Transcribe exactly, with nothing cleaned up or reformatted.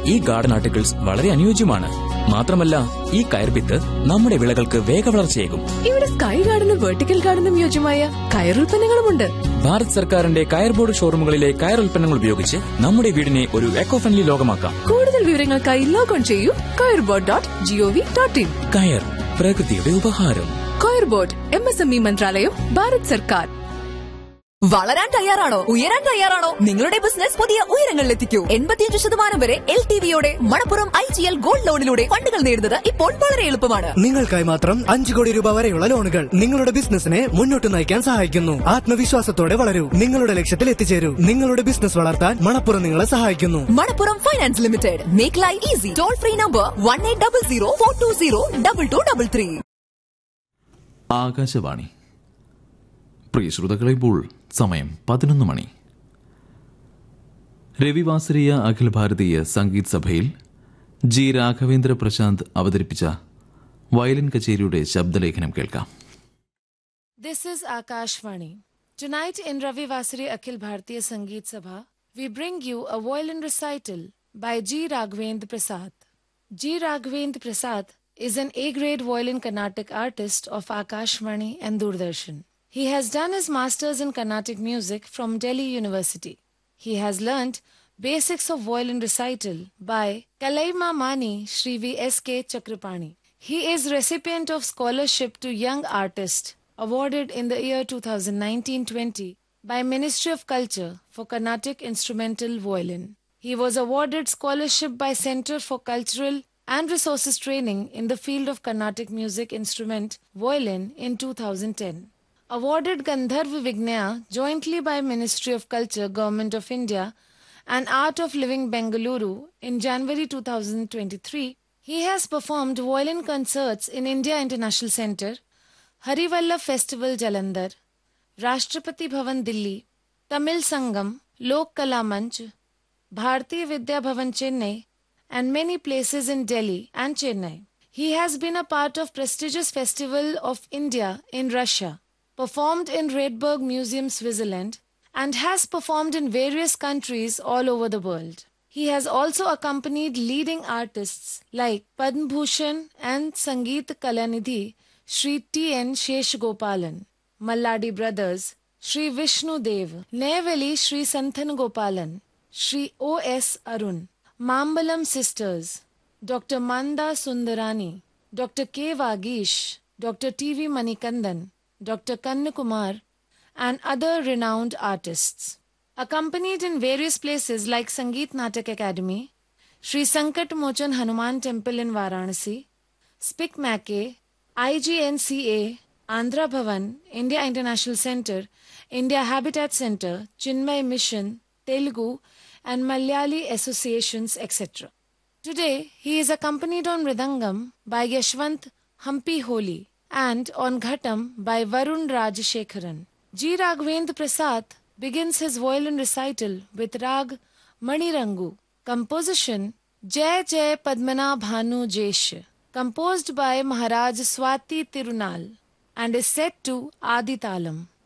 ഈ garden articles വളരെ അനുയോജ്യമാണ്. മാത്രമല്ല, ഈ കയർഭിത്ത് നമ്മുടെ വിളകൾക്ക് വേഗവളർച്ചയേകും. ഇവിടെ സ്കൈ ഗാർഡനും വെർട്ടിക്കൽ ഗാർഡനും യോജ്യമായ കയറുൽപ്പന്നങ്ങളുമുണ്ട്. ഭാരത് സർക്കാരിന്റെ കയർ ബോർഡ് ഷോറൂമുകളിലെ കയർ ഉൽപ്പന്നങ്ങൾ ഉപയോഗിച്ച് നമ്മുടെ വീടിനെ ഒരു എക്കോ ഫ്രണ്ട്ലി ലോകമാക്കാം. കൂടുതൽ വിവരങ്ങൾക്കായി ലോഗോൺ ചെയ്യൂ കയർ board dot G O V dot in. കയർ, പ്രകൃതിയുടെ ഉപഹാരം. കയർ board, M S M E മന്ത്രാലയം, ഭാരത് സർക്കാർ. വളരാൻ തയ്യാറാണോ? ഉയരാൻ തയ്യാറാണോ? നിങ്ങളുടെ ബിസിനസ് പുതിയ ഉയരങ്ങളിലെത്തിക്കൂ. എൺപത്തിയഞ്ച് ശതമാനം വരെ L T വിയോടെ Manappuram I G L gold ലോണിലൂടെ ഫണ്ടുകൾ നേടുന്നത് ഇപ്പോൾ വളരെ എളുപ്പമാണ്. നിങ്ങൾക്കായി മാത്രം അഞ്ചു കോടി രൂപ വരെയുള്ള ലോണുകൾ നിങ്ങളുടെ ബിസിനസിനെ മുന്നോട്ട് നയിക്കാൻ സഹായിക്കുന്നു. ആത്മവിശ്വാസത്തോടെ വളരൂ, നിങ്ങളുടെ ലക്ഷ്യത്തിൽ എത്തിച്ചേരൂ. നിങ്ങളുടെ ബിസിനസ് വളർത്താൻ മണപ്പുറം നിങ്ങളെ സഹായിക്കുന്നു. Manappuram finance limited. Make life easy. Toll free number one eight double zero four to zero double two double three. Akashvani. പ്രിയ ശ്രോതാക്കളെ, ഇപ്പോൾ സമയം പതിനൊന്ന് മണി. രവിവാസരീയ അഖില ഭാരതീയ സംഗീത് സഭയിൽ ജി രാഘവേന്ദ്ര പ്രശാന്ത് അവതരിപ്പിച്ച വയലിൻ കച്ചേരിയുടെ ശബ്ദലേഖനം കേൾക്കാം. This is Akashvani. Tonight in Ravi Vasari Akhil Bharatiya Sangeet Sabha, we bring you a violin recital by G. Raghavendra Prasad. G. Raghavendra Prasad is an A-grade violin Carnatic artist of Akashvani and Doordarshan. He has done his masters in Carnatic music from Delhi University. He has learnt basics of violin recital by Kalaima Mani Shri V S K Chakrapani. He is recipient of scholarship to Young Artist awarded in the year twenty nineteen twenty by Ministry of Culture for Carnatic Instrumental Violin. He was awarded scholarship by Center for Cultural and Resources Training in the field of Carnatic Music Instrument Violin in two thousand ten. Awarded Gandharva Vignaya jointly by Ministry of Culture, Government of India and Art of Living Bengaluru in January two thousand twenty-three, he has performed violin concerts in India International Centre, Harivallabh Festival Jalandhar, Rashtrapati Bhavan Delhi, Tamil Sangam, Lok Kala Manch, Bharatiya Vidya Bhavan Chennai and many places in Delhi and Chennai. He has been a part of prestigious Festival of India in Russia, performed in Redberg Museum, Switzerland, and has performed in various countries all over the world. He has also accompanied leading artists like Padma Bhushan and Sangeet Kalanidhi Shri T N Sheshgopalan, Malladi Brothers, Shri Vishnu Dev, Neyveli Shri Santhan Gopalan, Shri O S Arun, Mambalam Sisters, Doctor Manda Sundarani, Doctor K. Vagish, Doctor T V Manikandan, Doctor Kannakumar, and other renowned artists. Accompanied in various places like Sangeet Natak Academy, Shri Sankat Mochan Hanuman Temple in Varanasi, Spic Mackey, I G N C A, Andhra Bhavan, India International Centre, India Habitat Centre, Chinmay Mission, Telugu, and Malayali associations, et cetera. Today, he is accompanied on Mridangam by Yashwant Hampi Holi and on Ghatam by Varun Rajashekharan. G. Raghavendra Prasad begins his violin recital with Rag Manirangu. Composition Jai Jai Padmana Bhanu Jesh, composed by Maharaj Swati Tirunal and is set to Adi Talam.